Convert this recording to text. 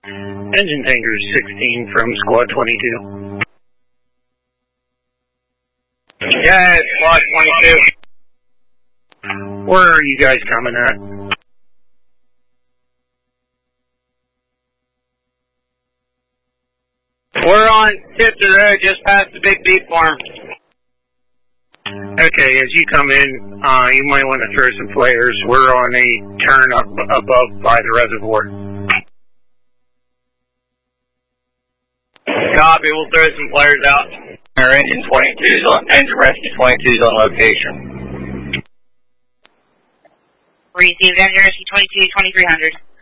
Engine Tanker 16 from Squad 22. Yeah, Squad 22. Where are you guys coming at? We're on Tipton Road, just past the big beef farm. Okay, as you come in, you might want to throw some flares. We're on a turn up above by the reservoir. Copy, we'll throw some flares out. Our engine rescue 22's on location. Received engine rescue 22, 2300.